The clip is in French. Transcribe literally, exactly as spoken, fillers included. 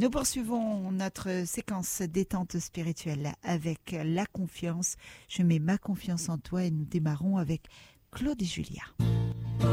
Nous poursuivons notre séquence détente spirituelle avec la confiance. Je mets ma confiance en toi et nous démarrons avec Claude et Julia.